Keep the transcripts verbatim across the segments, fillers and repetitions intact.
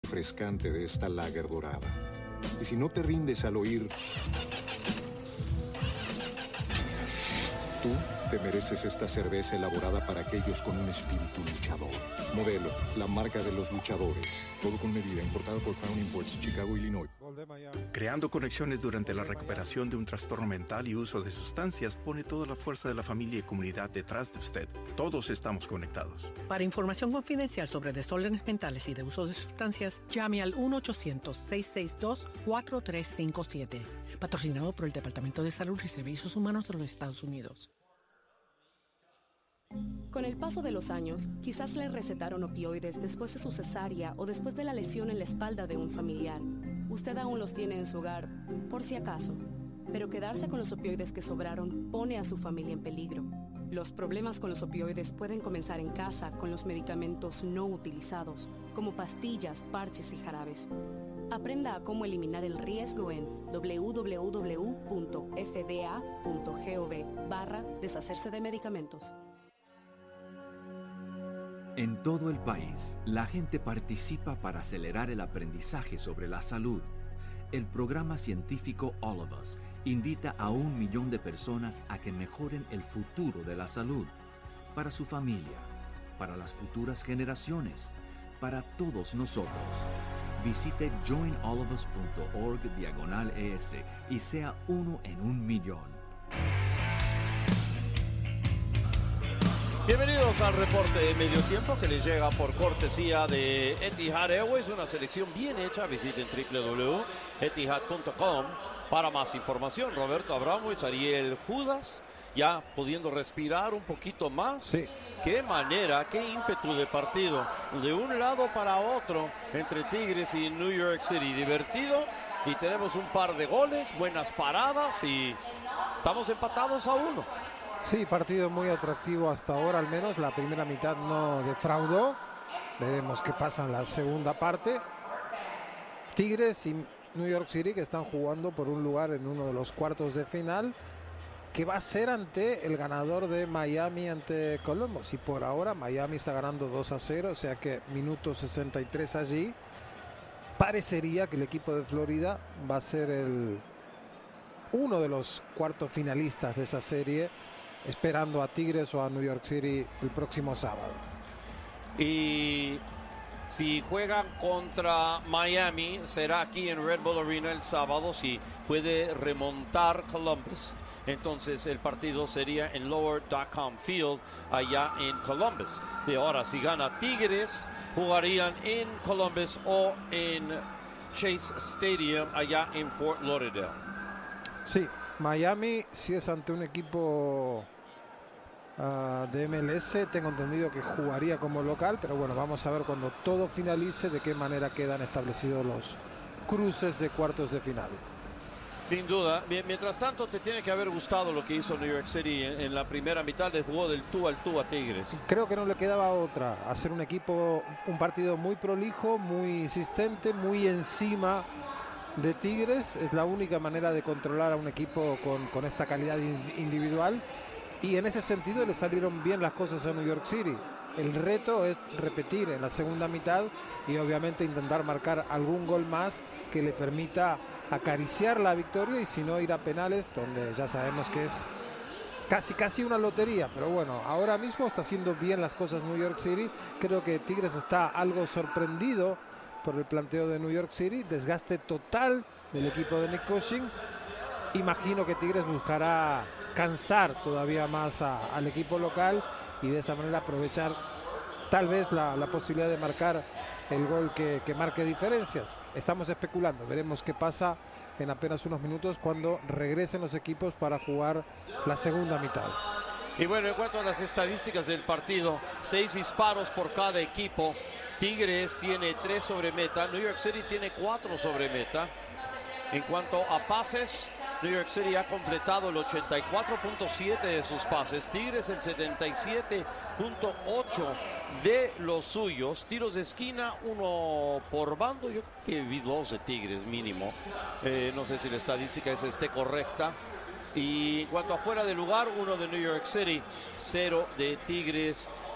refrescante de esta lager dorada. Y si no te rindes al oír... Tú te mereces esta cerveza elaborada para aquellos con un espíritu luchador. Modelo, la marca de los luchadores. Todo con medida, importado por Crown Imports, Chicago, Illinois. Creando conexiones durante la recuperación de un trastorno mental y uso de sustancias pone toda la fuerza de la familia y comunidad detrás de usted. Todos estamos conectados. Para información confidencial sobre desórdenes mentales y de uso de sustancias, llame al uno ochocientos, seis seis dos, cuatro tres cinco siete. Patrocinado por el Departamento de Salud y Servicios Humanos de los Estados Unidos. Con el paso de los años, quizás le recetaron opioides después de su cesárea o después de la lesión en la espalda de un familiar. Usted aún los tiene en su hogar, por si acaso. Pero quedarse con los opioides que sobraron pone a su familia en peligro. Los problemas con los opioides pueden comenzar en casa con los medicamentos no utilizados, como pastillas, parches y jarabes. Aprenda a cómo eliminar el riesgo en doble u doble u doble u punto f d a punto gov barra deshacerse de medicamentos. En todo el país, la gente participa para acelerar el aprendizaje sobre la salud. El programa científico All of Us invita a un millón de personas a que mejoren el futuro de la salud, para su familia, para las futuras generaciones, para todos nosotros. Visite join all of us punto org diagonal es y sea uno en un millón. Bienvenidos al reporte de medio tiempo que les llega por cortesía de Etihad Airways, una selección bien hecha. Visiten doble u doble u doble u punto etihad punto com para más información. Roberto Abramovich, Ariel Judas, ya pudiendo respirar un poquito más. Sí. Qué manera, qué ímpetu de partido, de un lado para otro entre Tigres y New York City. Divertido, y tenemos un par de goles, buenas paradas y estamos empatados a uno. Sí, partido muy atractivo hasta ahora, al menos la primera mitad no defraudó. Veremos qué pasa en la segunda parte. Tigres y New York City, que están jugando por un lugar en uno de los cuartos de final, que va a ser ante el ganador de Miami ante Columbus. Y por ahora Miami está ganando dos a cero, o sea que minuto sesenta y tres allí. Parecería que el equipo de Florida va a ser el uno de los cuartos finalistas de esa serie, esperando a Tigres o a New York City el próximo sábado. Y si juegan contra Miami, será aquí en Red Bull Arena el sábado. Si puede remontar Columbus, entonces el partido sería en Lower Dot-Com Field allá en Columbus. Y ahora, si gana Tigres, jugarían en Columbus o en Chase Stadium allá en Fort Lauderdale. Sí, Miami, si es ante un equipo uh, de M L S, tengo entendido que jugaría como local, pero bueno, vamos a ver cuando todo finalice de qué manera quedan establecidos los cruces de cuartos de final. Sin duda. Mientras tanto, te tiene que haber gustado lo que hizo New York City en, en la primera mitad. Le jugó del tú al tú a Tigres. Creo que no le quedaba otra, hacer un equipo, un partido muy prolijo, muy insistente, muy encima de Tigres. Es la única manera de controlar a un equipo con, con esta calidad individual, y en ese sentido le salieron bien las cosas a New York City. El reto es repetir en la segunda mitad y obviamente intentar marcar algún gol más que le permita acariciar la victoria, y si no ir a penales, donde ya sabemos que es casi casi una lotería. Pero bueno, ahora mismo está haciendo bien las cosas New York City. Creo que Tigres está algo sorprendido por el planteo de New York City, desgaste total del equipo de Nick Cushing. Imagino que Tigres buscará cansar todavía más a, al equipo local y de esa manera aprovechar tal vez la, la posibilidad de marcar el gol que, que marque diferencias. Estamos especulando, veremos qué pasa en apenas unos minutos cuando regresen los equipos para jugar la segunda mitad. Y bueno, en cuanto a las estadísticas del partido, seis disparos por cada equipo. Tigres tiene tres sobre meta, New York City tiene cuatro sobre meta. En cuanto a pases, New York City ha completado el ochenta y cuatro punto siete de sus pases, Tigres el setenta y siete punto ocho de los suyos. Tiros de esquina, uno por bando. Yo creo que vi dos de Tigres mínimo. Eh, no sé si la estadística esa esté correcta. Y en cuanto a fuera de lugar, uno de New York City, cero de Tigres.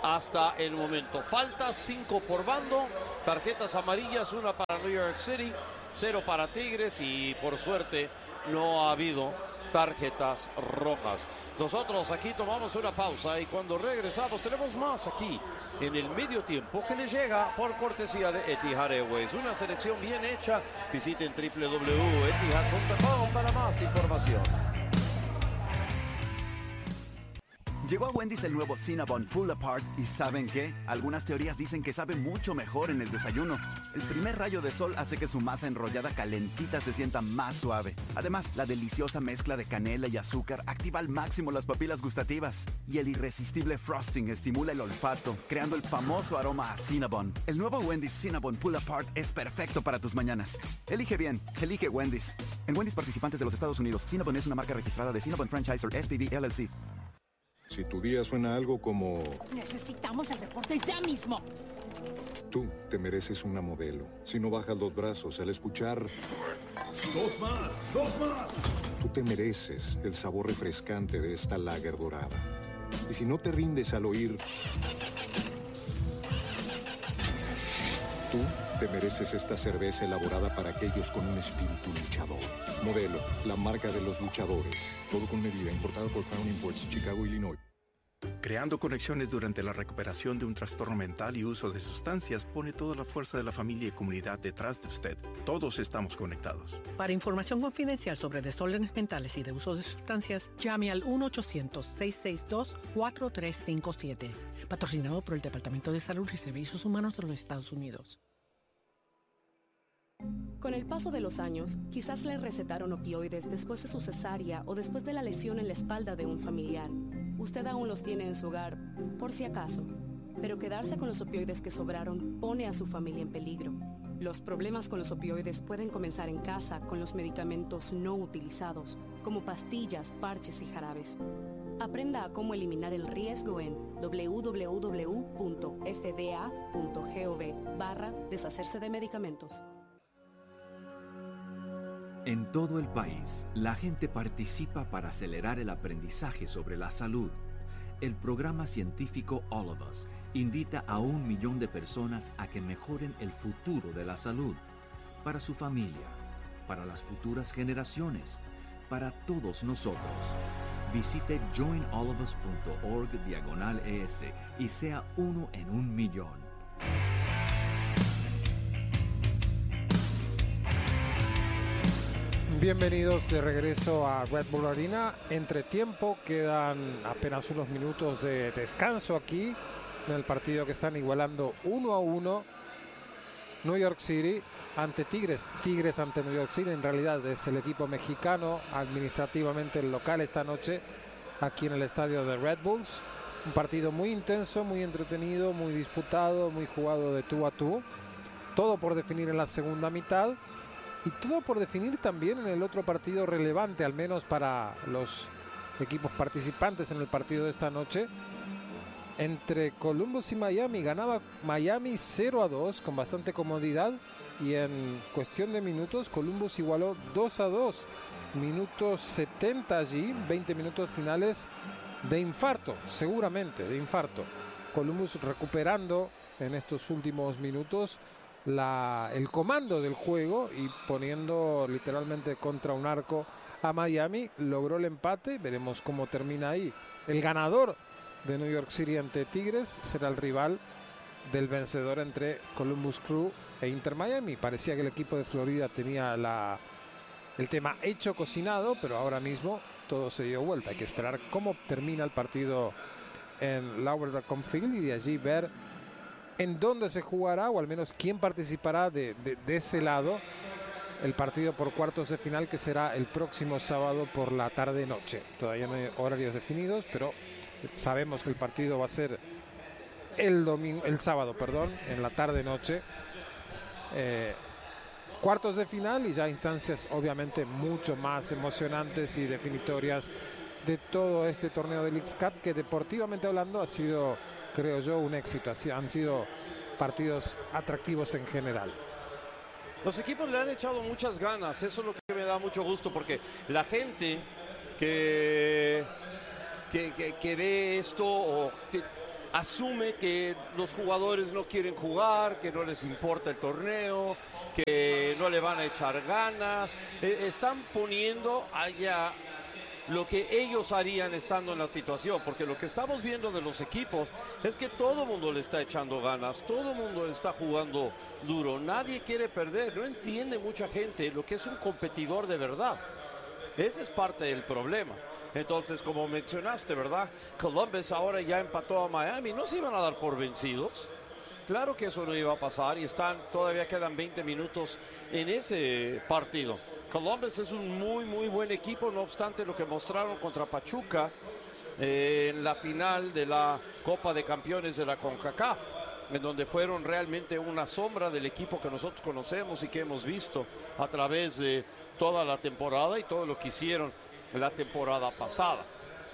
hasta el momento. Faltas cinco por bando, tarjetas amarillas, una para New York City, cero para Tigres y por suerte no ha habido tarjetas rojas. Nosotros aquí tomamos una pausa y cuando regresamos tenemos más aquí en el medio tiempo que les llega por cortesía de Etihad Airways. Una selección bien hecha. Visiten doble u doble u doble u punto etihad punto com para más información. Llegó a Wendy's el nuevo Cinnabon Pull Apart y ¿saben qué? Algunas teorías dicen que sabe mucho mejor en el desayuno. El primer rayo de sol hace que su masa enrollada calentita se sienta más suave. Además, la deliciosa mezcla de canela y azúcar activa al máximo las papilas gustativas. Y el irresistible frosting estimula el olfato, creando el famoso aroma a Cinnabon. El nuevo Wendy's Cinnabon Pull Apart es perfecto para tus mañanas. Elige bien, elige Wendy's. En Wendy's participantes de los Estados Unidos, Cinnabon es una marca registrada de Cinnabon Franchisor S P V L L C. Si tu día suena algo como... Necesitamos el reporte ya mismo. Tú te mereces una modelo. Si no bajas los brazos al escuchar... ¡Dos más! ¡Dos más! Tú te mereces el sabor refrescante de esta lager dorada. Y si no te rindes al oír... Tú te mereces esta cerveza elaborada para aquellos con un espíritu luchador. Modelo, la marca de los luchadores. Todo con medida, importado por Crown Imports, Chicago, Illinois. Creando conexiones durante la recuperación de un trastorno mental y uso de sustancias pone toda la fuerza de la familia y comunidad detrás de usted. Todos estamos conectados. Para información confidencial sobre desórdenes mentales y de uso de sustancias, llame al uno ochocientos, seiscientos sesenta y dos, cuatro tres cinco siete. Patrocinado por el Departamento de Salud y Servicios Humanos de los Estados Unidos. Con el paso de los años, quizás le recetaron opioides después de su cesárea o después de la lesión en la espalda de un familiar. Usted aún los tiene en su hogar, por si acaso. Pero quedarse con los opioides que sobraron pone a su familia en peligro. Los problemas con los opioides pueden comenzar en casa con los medicamentos no utilizados, como pastillas, parches y jarabes. Aprenda a cómo eliminar el riesgo en doble u doble u doble u punto f d a punto gov barra deshacerse de medicamentos. En todo el país, la gente participa para acelerar el aprendizaje sobre la salud. El programa científico All of Us invita a un millón de personas a que mejoren el futuro de la salud, para su familia, para las futuras generaciones, para todos nosotros. Visite join all of us punto org diagonal es y sea uno en un millón. Bienvenidos de regreso a Red Bull Arena. Entre tiempo, quedan apenas unos minutos de descanso aquí en el partido que están igualando uno a uno. New York City ante Tigres. Tigres ante New York City. En realidad es el equipo mexicano, administrativamente el local esta noche aquí en el estadio de Red Bulls. Un partido muy intenso, muy entretenido, muy disputado, muy jugado de tú a tú. Todo por definir en la segunda mitad. Y todo por definir también en el otro partido relevante, al menos para los equipos participantes en el partido de esta noche. Entre Columbus y Miami, ganaba Miami cero a dos con bastante comodidad. Y en cuestión de minutos, Columbus igualó dos a dos. Minutos setenta allí, veinte minutos finales de infarto, seguramente de infarto. Columbus recuperando en estos últimos minutos La, el comando del juego y poniendo literalmente contra un arco a Miami. Logró el empate, veremos cómo termina ahí. El ganador de New York City ante Tigres será el rival del vencedor entre Columbus Crew e Inter Miami. Parecía que el equipo de Florida tenía la, el tema hecho, cocinado, pero ahora mismo todo se dio vuelta. Hay que esperar cómo termina el partido en Lauer.com Field y de allí ver en dónde se jugará, o al menos quién participará de, de, de ese lado, el partido por cuartos de final, que será el próximo sábado por la tarde-noche. Todavía no hay horarios definidos, pero sabemos que el partido va a ser el domingo, el sábado, perdón, en la tarde-noche. Eh, cuartos de final y ya instancias obviamente mucho más emocionantes y definitorias de todo este torneo del X-Cup, que deportivamente hablando ha sido, creo yo, un éxito. Así han sido partidos atractivos en general. Los equipos le han echado muchas ganas, eso es lo que me da mucho gusto, porque la gente que, que, que, que ve esto o te, asume que los jugadores no quieren jugar, que no les importa el torneo, que no le van a echar ganas. Eh, están poniendo allá lo que ellos harían estando en la situación, porque lo que estamos viendo de los equipos es que todo el mundo le está echando ganas, todo el mundo está jugando duro, nadie quiere perder, no entiende mucha gente lo que es un competidor de verdad. Ese es parte del problema. Entonces, como mencionaste, ¿verdad? Columbus ahora ya empató a Miami, no se iban a dar por vencidos. Claro que eso no iba a pasar y están, todavía quedan veinte minutos en ese partido. Columbus es un muy, muy buen equipo, no obstante lo que mostraron contra Pachuca eh, en la final de la Copa de Campeones de la CONCACAF, en donde fueron realmente una sombra del equipo que nosotros conocemos y que hemos visto a través de toda la temporada y todo lo que hicieron la temporada pasada.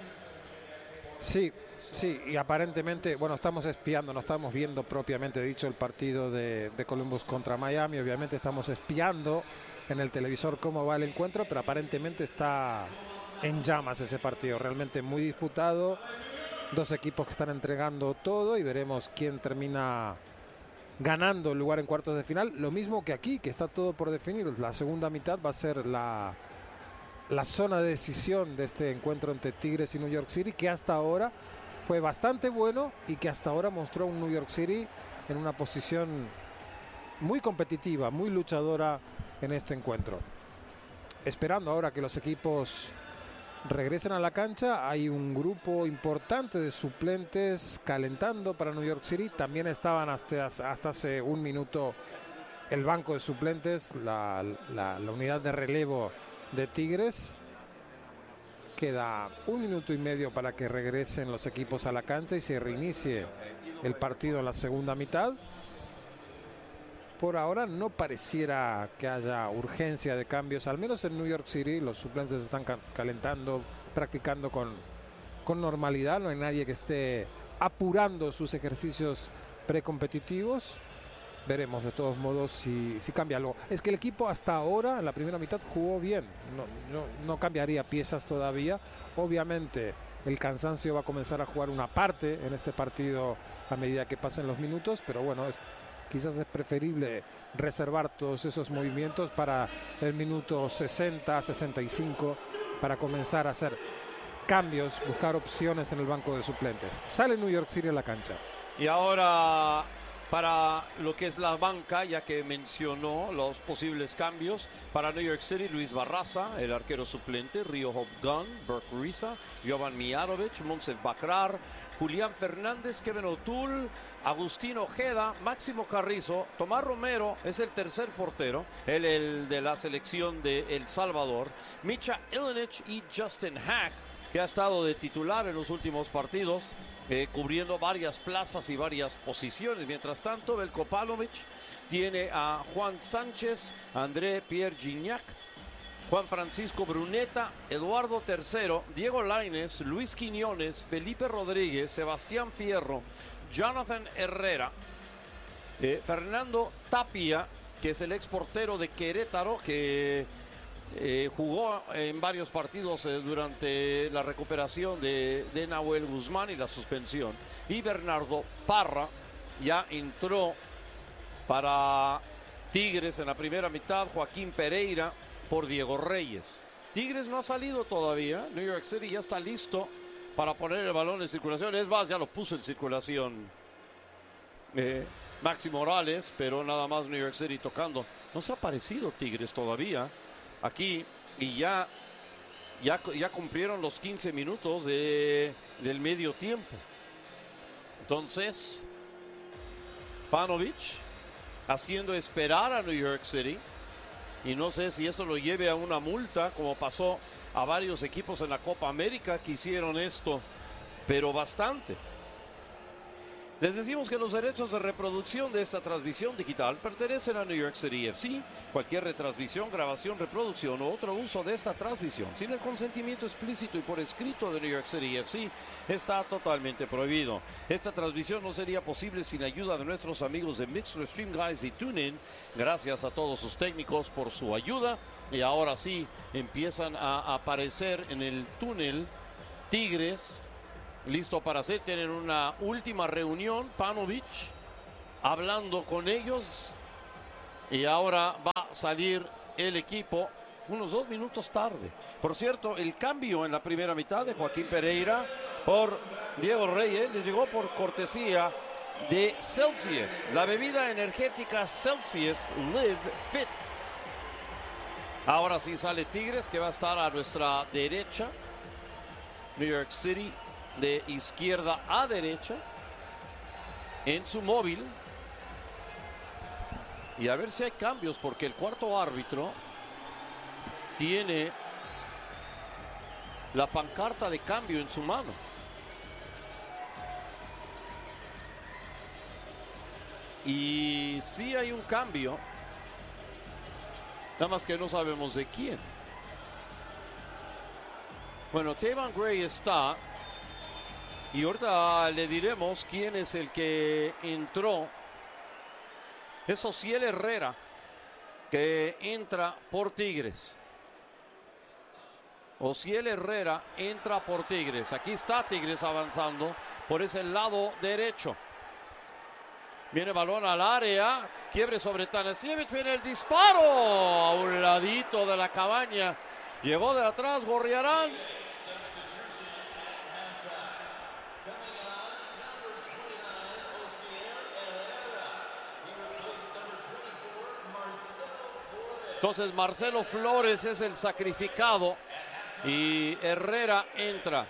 Sí, sí, y aparentemente, bueno, estamos espiando, no estamos viendo propiamente dicho el partido de, de Columbus contra Miami, obviamente estamos espiando en el televisor cómo va el encuentro, pero aparentemente está en llamas ese partido, realmente muy disputado, dos equipos que están entregando todo y veremos quién termina ganando el lugar en cuartos de final, lo mismo que aquí, que está todo por definir. La segunda mitad va a ser la, la zona de decisión de este encuentro entre Tigres y New York City, que hasta ahora fue bastante bueno y que hasta ahora mostró un New York City en una posición muy competitiva, muy luchadora en este encuentro. Esperando ahora que los equipos regresen a la cancha, hay un grupo importante de suplentes calentando para New York City. También estaban hasta, hasta hace un minuto el banco de suplentes, la, la, la unidad de relevo de Tigres. Queda un minuto y medio para que regresen los equipos a la cancha y se reinicie el partido en la segunda mitad. Por ahora no pareciera que haya urgencia de cambios, al menos en New York City. Los suplentes están ca calentando, practicando con, con normalidad. No hay nadie que esté apurando sus ejercicios precompetitivos. Veremos de todos modos si, si cambia algo. Es que el equipo hasta ahora, en la primera mitad, jugó bien. No, no, no cambiaría piezas todavía. Obviamente el cansancio va a comenzar a jugar una parte en este partido a medida que pasen los minutos, pero bueno, es... quizás es preferible reservar todos esos movimientos para el minuto sesenta, sesenta y cinco, para comenzar a hacer cambios, buscar opciones en el banco de suplentes. Sale New York City a la cancha. Y ahora, para lo que es la banca, ya que mencionó los posibles cambios, para New York City, Luis Barraza, el arquero suplente, Rio Hopgun, Burke Risa, Jovan Mijatovic, Monsef Bakrar, Julián Fernández, Kevin O'Toole, Agustín Ojeda, Máximo Carrizo, Tomás Romero es el tercer portero, él el de la selección de El Salvador, Micha Ilinic y Justin Hack, que ha estado de titular en los últimos partidos, eh, cubriendo varias plazas y varias posiciones. Mientras tanto, Belko Pavlovic tiene a Juan Sánchez, André Pierre Gignac, Juan Francisco Bruneta, Eduardo Tercero, Diego Lainez, Luis Quiñones, Felipe Rodríguez, Sebastián Fierro, Jonathan Herrera, eh, Fernando Tapia, que es el ex portero de Querétaro, que eh, jugó en varios partidos eh, durante la recuperación de, de Nahuel Guzmán y la suspensión, y Bernardo Parra ya entró para Tigres en la primera mitad, Joaquín Pereira por Diego Reyes. Tigres no ha salido todavía, New York City ya está listo para poner el balón en circulación, es más, ya lo puso en circulación eh, Maxi Morales, pero nada más New York City tocando. No se ha aparecido Tigres todavía aquí y ya, ya, ya cumplieron los quince minutos de, del medio tiempo. Entonces, Pavlovic haciendo esperar a New York City. Y no sé si eso lo lleve a una multa, como pasó a varios equipos en la Copa América que hicieron esto, pero bastante. Les decimos que los derechos de reproducción de esta transmisión digital pertenecen a New York City F C. Cualquier retransmisión, grabación, reproducción o otro uso de esta transmisión sin el consentimiento explícito y por escrito de New York City F C está totalmente prohibido. Esta transmisión no sería posible sin ayuda de nuestros amigos de Mixler, Stream Guys y TuneIn. Gracias a todos sus técnicos por su ayuda. Y ahora sí empiezan a aparecer en el túnel Tigres listo para hacer. Tienen una última reunión, Paunovic, hablando con ellos. Y ahora va a salir el equipo unos dos minutos tarde. Por cierto, el cambio en la primera mitad de Joaquín Pereira por Diego Reyes les llegó por cortesía de Celsius, la bebida energética Celsius Live Fit. Ahora sí sale Tigres, que va a estar a nuestra derecha. New York City de izquierda a derecha en su móvil. Y a ver si hay cambios, porque el cuarto árbitro tiene la pancarta de cambio en su mano. Y sí hay un cambio, nada más que no sabemos de quién. Bueno, Tayvon Gray está, y ahorita le diremos quién es el que entró. Es Ociel Herrera, que entra por Tigres. Ociel Herrera entra por Tigres. Aquí está Tigres avanzando por ese lado derecho. Viene balón al área, quiebre sobre Tanasiewicz, viene el disparo a un ladito de la cabaña. Llegó de atrás Gorriarán. Entonces Marcelo Flores es el sacrificado y Herrera entra.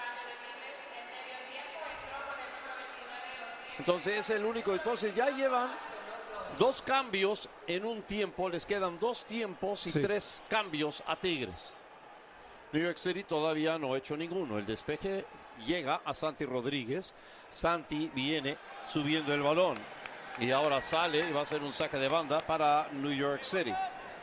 Entonces es el único. Entonces ya llevan dos cambios en un tiempo. Les quedan dos tiempos y sí. tres cambios a Tigres. New York City todavía no ha hecho ninguno. El despeje llega a Santi Rodríguez. Santi viene subiendo el balón. Y ahora sale y va a ser un saque de banda para New York City.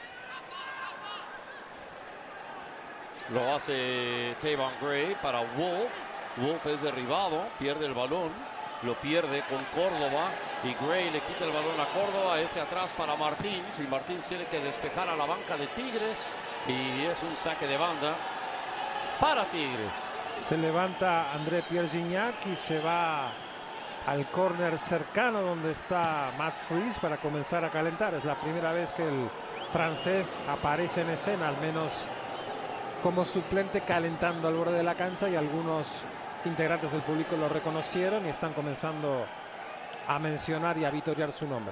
Lo hace Tayvon Gray para Wolf. Wolf es derribado, pierde el balón. Lo pierde con Córdoba. Y Gray le quita el balón a Córdoba. Este atrás para Martins. Y Martins tiene que despejar a la banca de Tigres. Y es un saque de banda para Tigres. Se levanta André Pierre Gignac y se va al córner cercano donde está Matt Freese para comenzar a calentar. Es la primera vez que el francés aparece en escena, al menos como suplente, calentando al borde de la cancha, y algunos integrantes del público lo reconocieron y están comenzando a mencionar y a vitorear su nombre.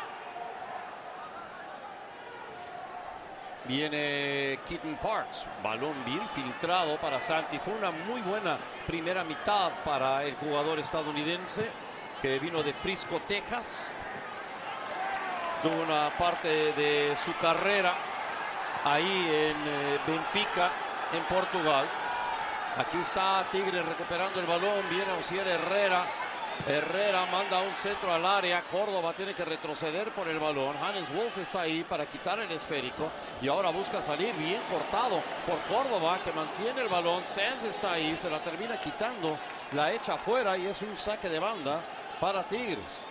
Viene Keaton Parks, balón bien filtrado para Santi. Fue una muy buena primera mitad para el jugador estadounidense que vino de Frisco, Texas. Tuvo una parte de su carrera ahí en eh, Benfica, en Portugal. Aquí está Tigres recuperando el balón. Viene Ociel Herrera. Herrera manda un centro al área. Córdoba tiene que retroceder por el balón. Hannes Wolf está ahí para quitar el esférico. Y ahora busca salir bien cortado por Córdoba, que mantiene el balón. Sanz está ahí. Se la termina quitando. La echa afuera y es un saque de banda para Tigres.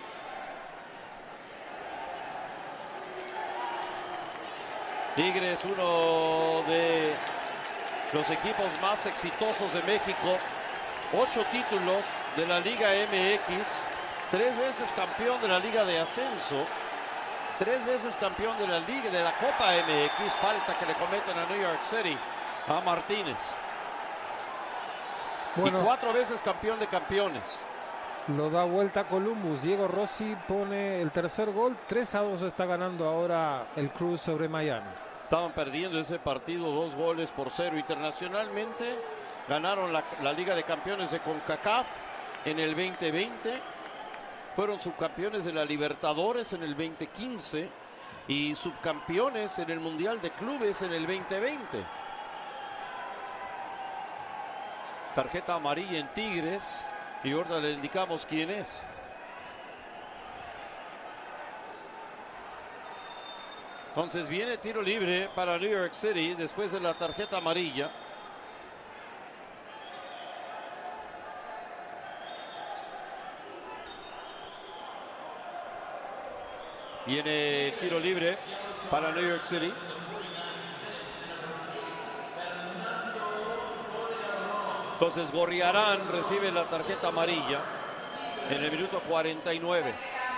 Tigres, uno de los equipos más exitosos de México. Ocho títulos de la Liga M X. Tres veces campeón de la Liga de Ascenso. Tres veces campeón de la Liga de la Copa M X. Falta que le cometen a New York City a Martínez. Bueno, y cuatro veces campeón de campeones. Lo da vuelta Columbus. Diego Rossi pone el tercer gol. tres a dos está ganando ahora el Cruz sobre Miami. Estaban perdiendo ese partido dos goles por cero. Internacionalmente ganaron la, la Liga de Campeones de CONCACAF en el veinte veinte. Fueron subcampeones de la Libertadores en el veinte quince y subcampeones en el Mundial de Clubes en el veinte veinte. Tarjeta amarilla en Tigres. Y ahora le indicamos quién es. Entonces viene tiro libre para New York City después de la tarjeta amarilla. Viene el tiro libre para New York City. Entonces Gorriarán recibe la tarjeta amarilla en el minuto cuarenta y nueve.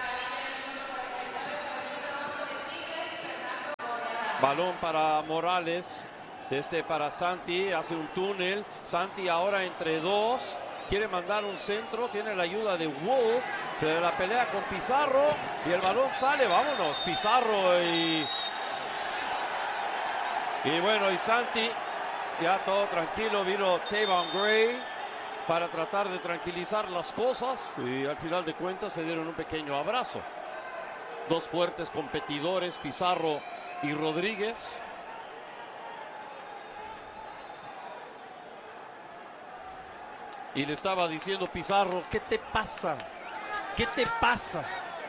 Balón para Morales. Este para Santi, hace un túnel. Santi ahora entre dos. Quiere mandar un centro. Tiene la ayuda de Wolf. Pero la pelea con Pizarro. Y el balón sale. Vámonos. Pizarro y... Y bueno, y Santi. Ya todo tranquilo. Vino Tavon Gray para tratar de tranquilizar las cosas. Y al final de cuentas se dieron un pequeño abrazo. Dos fuertes competidores. Pizarro y Rodríguez. Y le estaba diciendo Pizarro, ¿qué te pasa? ¿Qué te pasa?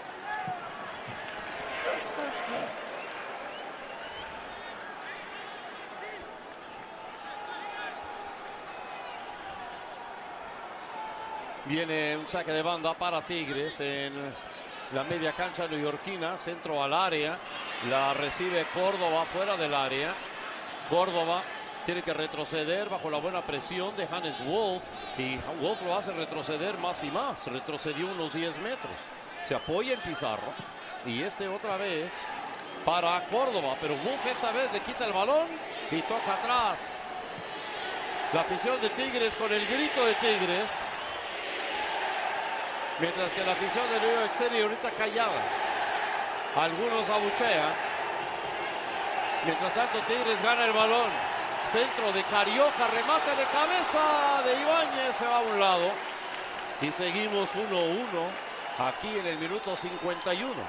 Viene un saque de banda para Tigres en la media cancha neoyorquina, centro al área. La recibe Córdoba fuera del área. Córdoba tiene que retroceder bajo la buena presión de Hannes Wolf. Y Wolf lo hace retroceder más y más. Retrocedió unos diez metros. Se apoya en Pizarro. Y este otra vez para Córdoba. Pero Wolf esta vez le quita el balón y toca atrás. La afición de Tigres con el grito de Tigres. Mientras que la afición de New York City ahorita callada. Algunos abuchean. Mientras tanto Tigres gana el balón. Centro de Carioca, remate de cabeza de Ibáñez, se va a un lado. Y seguimos uno uno aquí en el minuto cincuenta y uno.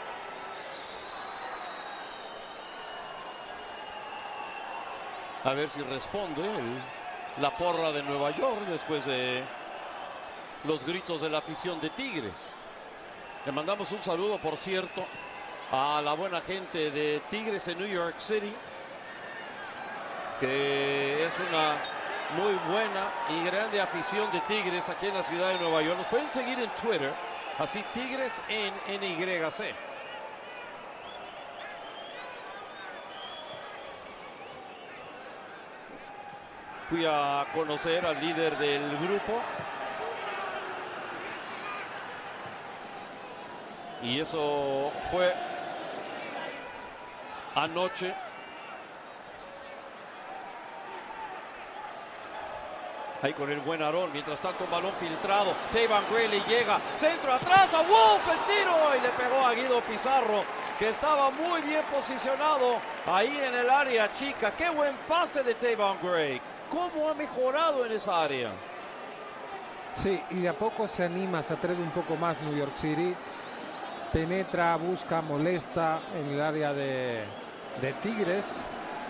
A ver si responde el, la porra de Nueva York después de los gritos de la afición de Tigres. Le mandamos un saludo, por cierto, a la buena gente de Tigres en New York City, que es una muy buena y grande afición de Tigres aquí en la ciudad de Nueva York. Nos pueden seguir en Twitter, así Tigres en N Y C. Fui a conocer al líder del grupo. Y eso fue anoche. Ahí con el buen Aarón. Mientras tanto, un balón filtrado. Tavon Gray le llega. Centro atrás a Wolf. El tiro. Y le pegó a Guido Pizarro, que estaba muy bien posicionado ahí en el área chica. Qué buen pase de Tavon Gray. ¿Cómo ha mejorado en esa área? Sí, y de a poco se anima, se atreve un poco más New York City. Penetra, busca, molesta en el área de, de Tigres.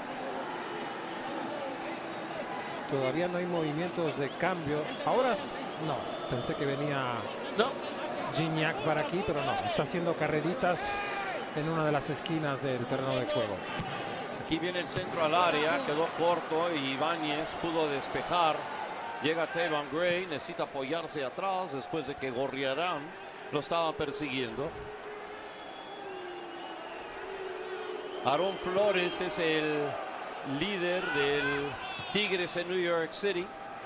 Todavía no hay movimientos de cambio. Ahora no, pensé que venía no. Gignac para aquí, pero no. Está haciendo carreritas en una de las esquinas del terreno de juego. Aquí viene el centro al área, quedó corto y Ibáñez pudo despejar. Llega Tavon Gray, necesita apoyarse atrás después de que Gorriarán lo estaba persiguiendo. Aarón Flores es el líder del Tigres en New York City.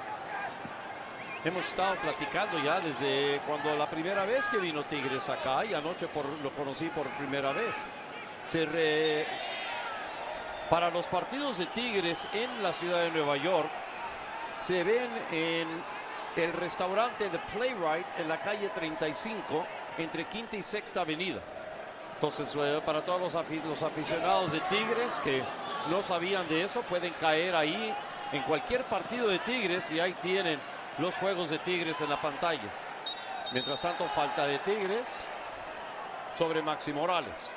Hemos estado platicando ya desde cuando la primera vez que vino Tigres acá, y anoche por, lo conocí por primera vez. Se re, para los partidos de Tigres en la ciudad de Nueva York se ven en el restaurante The Playwright en la calle treinta y cinco entre Quinta y Sexta Avenida. Entonces, para todos los, afic los aficionados de Tigres que no sabían de eso, pueden caer ahí en cualquier partido de Tigres y ahí tienen los juegos de Tigres en la pantalla. Mientras tanto, falta de Tigres sobre Maxi Morales.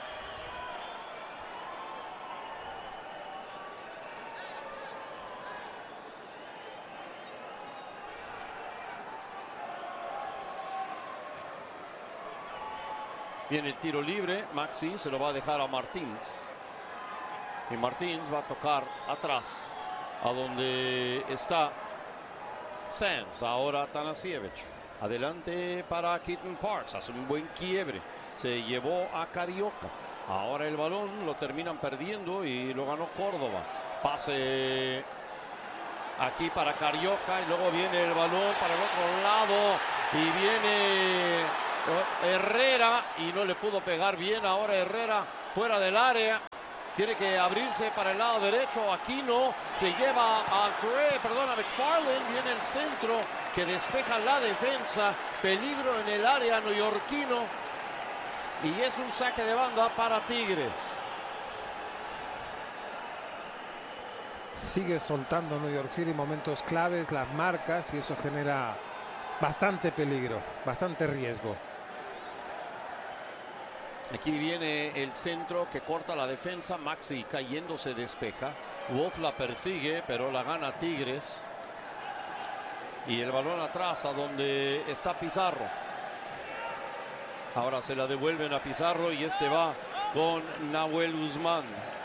Viene el tiro libre, Maxi se lo va a dejar a Martins. Y Martins va a tocar atrás, a donde está Sands. Ahora Tanasiewicz. Adelante para Keaton Parks. Hace un buen quiebre. Se llevó a Carioca. Ahora el balón lo terminan perdiendo y lo ganó Córdoba. Pase aquí para Carioca y luego viene el balón para el otro lado y viene Herrera y no le pudo pegar bien. Ahora Herrera fuera del área. Tiene que abrirse para el lado derecho. Aquino se lleva a Gray, perdón, a McFarland. Viene el centro que despeja la defensa. Peligro en el área neoyorquino. Y es un saque de banda para Tigres. Sigue soltando New York City momentos claves, las marcas, y eso genera bastante peligro, bastante riesgo. Aquí viene el centro que corta la defensa. Maxi cayendo se despeja. Wolf la persigue, pero la gana Tigres. Y el balón atrás a donde está Pizarro. Ahora se la devuelven a Pizarro y este va con Nahuel Guzmán.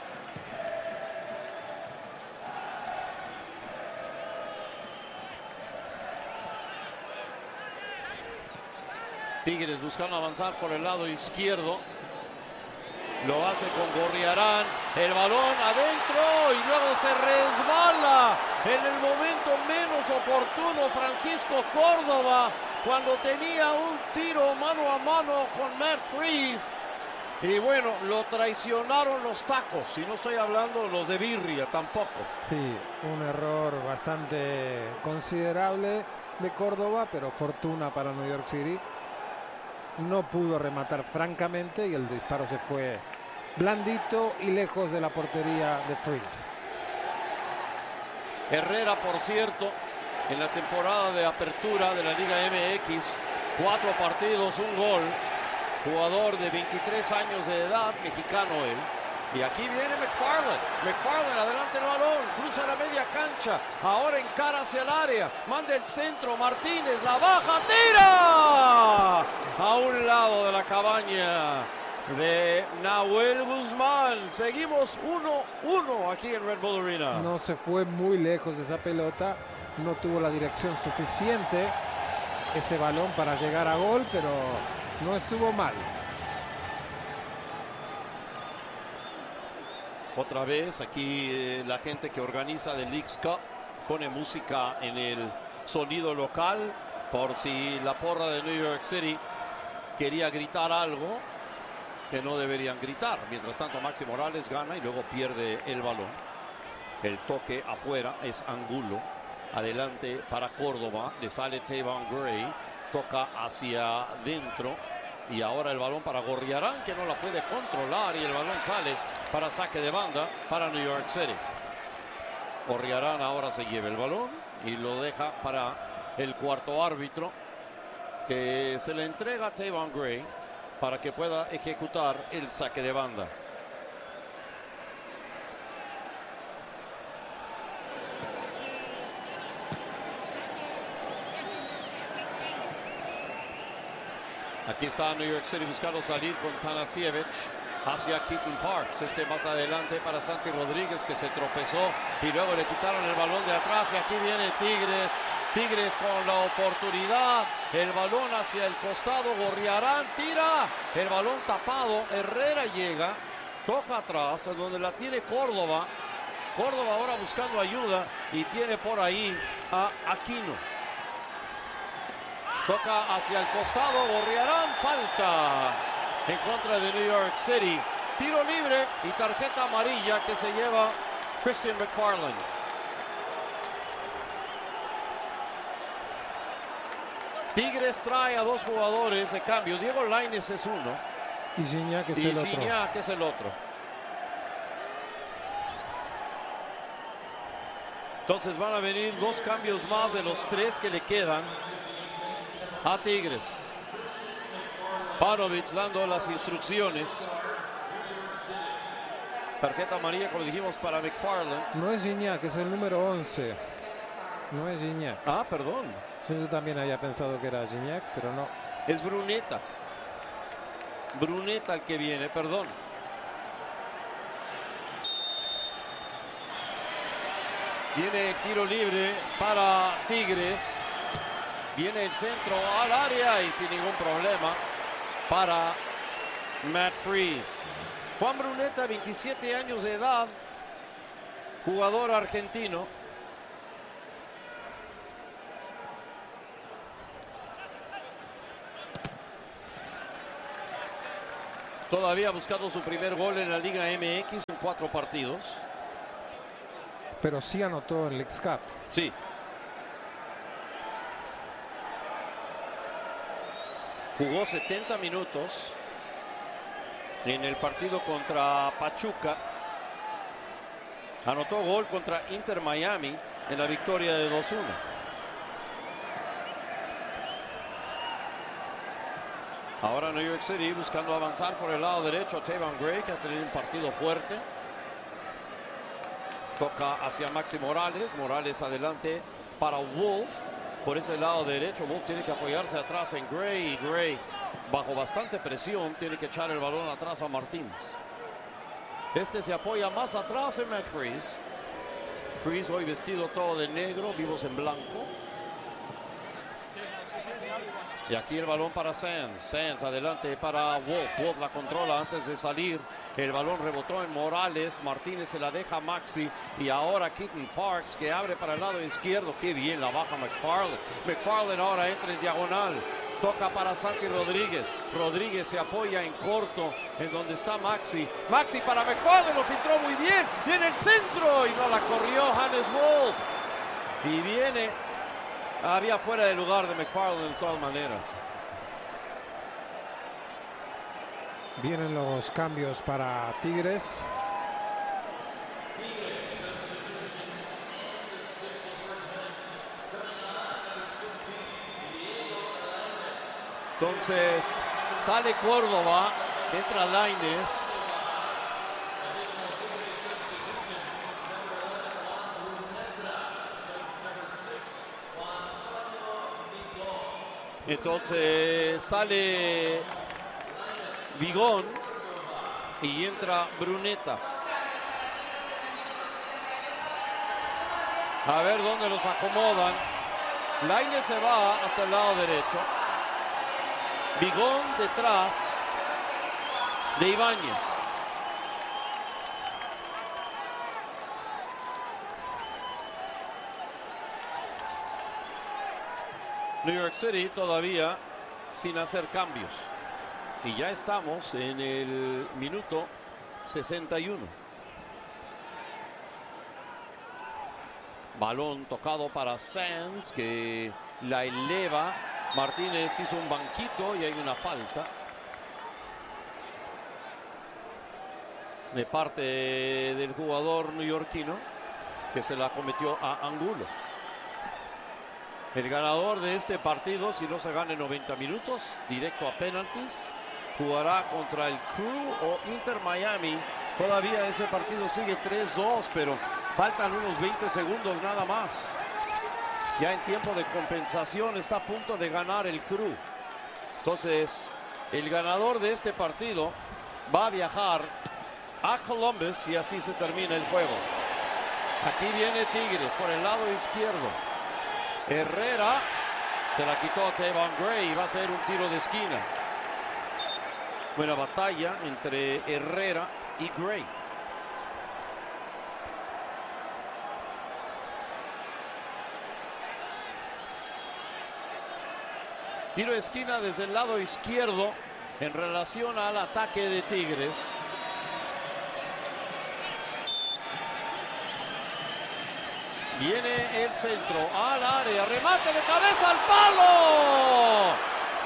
Tigres buscando avanzar por el lado izquierdo. Lo hace con Gorriarán. El balón adentro y luego se resbala en el momento menos oportuno Francisco Córdoba, cuando tenía un tiro mano a mano con Matt Freese. Y bueno, lo traicionaron los tacos. Y no estoy hablando los de birria tampoco. Sí, un error bastante considerable de Córdoba, pero fortuna para New York City. No pudo rematar francamente y el disparo se fue blandito y lejos de la portería de Freese. Herrera, por cierto, en la temporada de apertura de la Liga M X, cuatro partidos, un gol. Jugador de veintitrés años de edad, mexicano él. Y aquí viene McFarland. McFarland adelante el balón, cruza la media cancha. Ahora encara hacia el área. Manda el centro. Martínez la baja, tira. A un lado de la cabaña de Nahuel Guzmán. Seguimos uno uno aquí en Red Bull Arena. No se fue muy lejos de esa pelota. No tuvo la dirección suficiente ese balón para llegar a gol, pero no estuvo mal. Otra vez aquí eh, la gente que organiza The Leagues Cup pone música en el sonido local por si la porra de New York City quería gritar algo que no deberían gritar. Mientras tanto Maxi Morales gana y luego pierde el balón. El toque afuera es Angulo. Adelante para Córdoba. Le sale Tavon Gray. Toca hacia adentro. Y ahora el balón para Gorriarán, que no la puede controlar. Y el balón sale para saque de banda para New York City. Gorriarán ahora se lleva el balón y lo deja para el cuarto árbitro, que se le entrega a Tavon Gray para que pueda ejecutar el saque de banda. Aquí está New York City buscando salir con Tanasiewicz hacia Keaton Parks. Este más adelante para Santi Rodríguez, que se tropezó y luego le quitaron el balón de atrás. Y aquí viene Tigres. Tigres con la oportunidad. El balón hacia el costado. Gorriarán tira. El balón tapado. Herrera llega. Toca atrás, en donde la tiene Córdoba. Córdoba ahora buscando ayuda y tiene por ahí a Aquino. Toca hacia el costado, Gorriarán, falta en contra de New York City. Tiro libre y tarjeta amarilla que se lleva Christian McFarland. Tigres trae a dos jugadores de cambio. Diego Lainez es uno. Y Gignac es y el otro. Gignac es el otro. Entonces van a venir dos cambios más de los tres que le quedan a Tigres. Panovich dando las instrucciones. Tarjeta amarilla, como dijimos, para McFarland. No es Gignac, es el número once. No es Gignac. Ah, perdón. Yo también había pensado que era Gignac, pero no. Es Bruneta. Bruneta el que viene, perdón. Viene el tiro libre para Tigres. Viene el centro al área y sin ningún problema para Matt Freese. Juan Bruneta, veintisiete años de edad, jugador argentino. Todavía buscando su primer gol en la Liga M X en cuatro partidos. Pero sí anotó en Leagues Cup. Sí. Jugó setenta minutos en el partido contra Pachuca. Anotó gol contra Inter Miami en la victoria de dos uno. Ahora New York City buscando avanzar por el lado derecho. Tavon Gray, que ha tenido un partido fuerte. Toca hacia Maxi Morales. Morales adelante para Wolf. Por ese lado derecho, Wolf tiene que apoyarse atrás en Gray. Y Gray, bajo bastante presión, tiene que echar el balón atrás a Martínez. Este se apoya más atrás en McFreeze. Freeze hoy vestido todo de negro, vivos en blanco. Y aquí el balón para Sands. Sands adelante para Wolf. Wolf la controla antes de salir. El balón rebotó en Morales. Martínez se la deja a Maxi. Y ahora Keaton Parks, que abre para el lado izquierdo. Qué bien la baja McFarland. McFarland ahora entra en diagonal. Toca para Santi Rodríguez. Rodríguez se apoya en corto en donde está Maxi. Maxi para McFarland. Lo filtró muy bien. Viene el centro. Y no la corrió Hannes Wolf. Y viene... Había fuera de lugar de McFarland de todas maneras. Vienen los cambios para Tigres. Entonces sale Córdoba, entra Lainez. Entonces sale Vigón y entra Bruneta. A ver dónde los acomodan. Lainez se va hasta el lado derecho. Vigón detrás de Ibáñez. New York City todavía sin hacer cambios. Y ya estamos en el minuto sesenta y uno. Balón tocado para Sands, que la eleva. Martínez hizo un banquito y hay una falta de parte del jugador neoyorquino, que se la cometió a Angulo. El ganador de este partido, si no se gana en noventa minutos, directo a penaltis, jugará contra el Crew o Inter Miami. Todavía ese partido sigue tres dos, pero faltan unos veinte segundos nada más. Ya en tiempo de compensación está a punto de ganar el Crew. Entonces, el ganador de este partido va a viajar a Columbus y así se termina el juego. Aquí viene Tigres por el lado izquierdo. Herrera se la quitó a Tavon Gray y va a ser un tiro de esquina. Buena batalla entre Herrera y Gray. Tiro de esquina desde el lado izquierdo en relación al ataque de Tigres. Viene el centro al área, remate de cabeza al palo.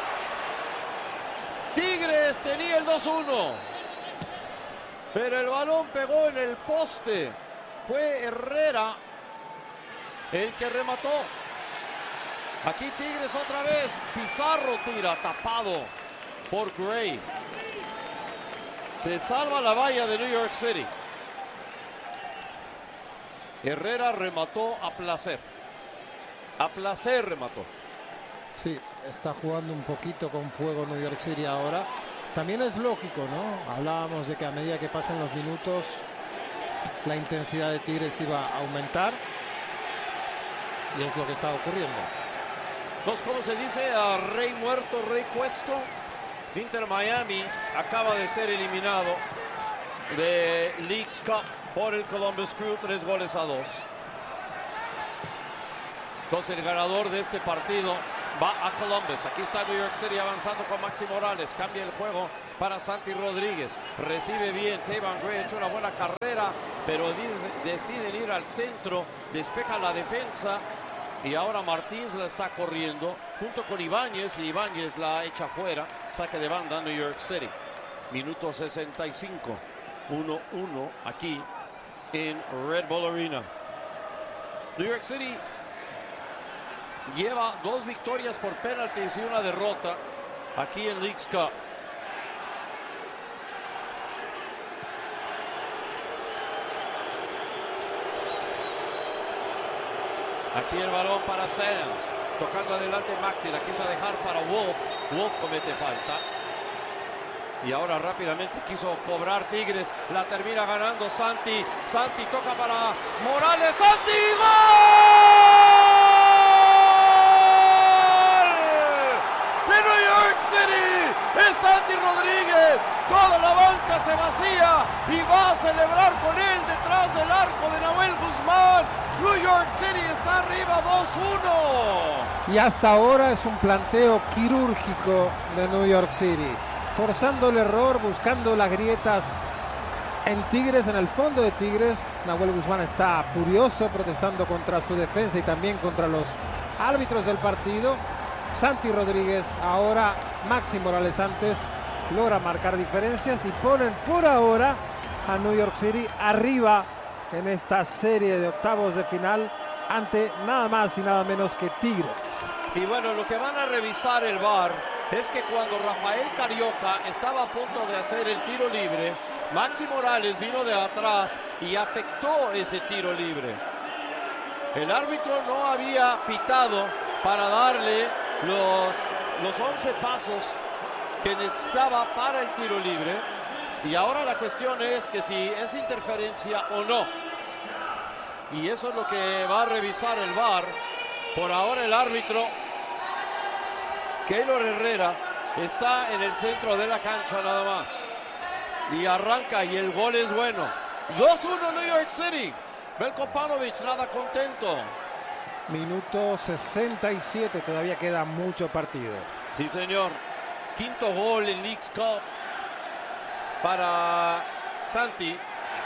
Tigres tenía el dos uno, pero el balón pegó en el poste. Fue Herrera el que remató. Aquí Tigres otra vez. Pizarro tira, tapado por Gray. Se salva la valla de New York City. Herrera remató a placer. A placer remató. Sí, está jugando un poquito con fuego New York City ahora. También es lógico, ¿no? Hablábamos de que a medida que pasan los minutos, la intensidad de Tigres iba a aumentar. Y es lo que está ocurriendo. Entonces, ¿cómo se dice? A rey muerto, rey puesto. Inter Miami acaba de ser eliminado de Leagues Cup por el Columbus Crew, tres goles a dos. Entonces el ganador de este partido va a Columbus. Aquí está New York City avanzando con Maxi Morales. Cambia el juego para Santi Rodríguez. Recibe bien. Taven Gray ha hecho una buena carrera, pero deciden ir al centro. Despeja la defensa. Y ahora Martins la está corriendo junto con Ibáñez. Y Ibáñez la echa fuera. Saque de banda New York City. Minuto sesenta y cinco. uno uno aquí en Red Bull Arena. New York City lleva dos victorias por penaltis y una derrota aquí en Leagues Cup. Aquí el balón para Sands. Tocando adelante Maxi. La quiso dejar para Wolf. Wolf comete falta. Y ahora rápidamente quiso cobrar Tigres. La termina ganando Santi. Santi toca para Morales. ¡Santi! ¡Gol! ¡De New York City! ¡Es Santi Rodríguez! Toda la banca se vacía y va a celebrar con él detrás del arco de Nahuel Guzmán. New York City está arriba dos uno. Y hasta ahora es un planteo quirúrgico de New York City. Forzando el error, buscando las grietas en Tigres, en el fondo de Tigres. Nahuel Guzmán está furioso, protestando contra su defensa y también contra los árbitros del partido. Santi Rodríguez, ahora Maxi Morales antes, logra marcar diferencias y ponen por ahora a New York City arriba en esta serie de octavos de final ante nada más y nada menos que Tigres. Y bueno, lo que van a revisar el V A R es que cuando Rafael Carioca estaba a punto de hacer el tiro libre, Maxi Morales vino de atrás y afectó ese tiro libre. El árbitro no había pitado para darle los, los once pasos que necesitaba para el tiro libre. Y ahora la cuestión es que si es interferencia o no. Y eso es lo que va a revisar el V A R. Por ahora el árbitro Keylor Herrera está en el centro de la cancha nada más. Y arranca y el gol es bueno. dos uno New York City. Veljko Paunovic nada contento. Minuto sesenta y siete, todavía queda mucho partido. Sí, señor. Quinto gol en Leagues Cup para Santi.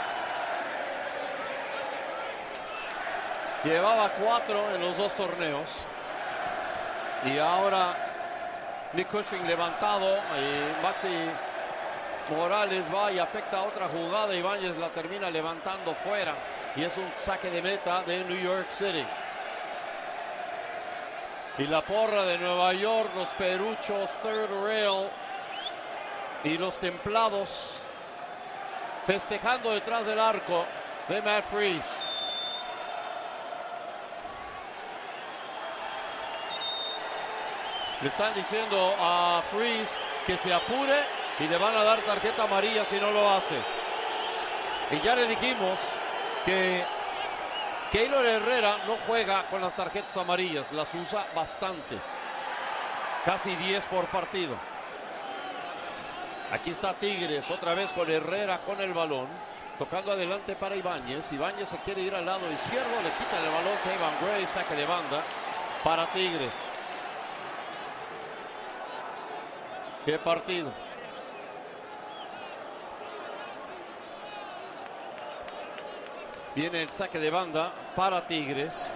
Llevaba cuatro en los dos torneos. Y ahora Nick Cushing levantado. Y Maxi Morales va y afecta a otra jugada. Ibáñez la termina levantando fuera. Y es un saque de meta de New York City. Y la porra de Nueva York, los Peruchos, Third Rail y los Templados festejando detrás del arco de Matt Freese. Le están diciendo a Freese que se apure y le van a dar tarjeta amarilla si no lo hace. Y ya le dijimos que Keylor Herrera no juega con las tarjetas amarillas, las usa bastante. Casi diez por partido. Aquí está Tigres, otra vez con Herrera con el balón. Tocando adelante para Ibáñez. Ibáñez se quiere ir al lado izquierdo, le quitan el balón Taven Gray, saque de banda para Tigres. ¡Qué partido! Viene el saque de banda para Tigres.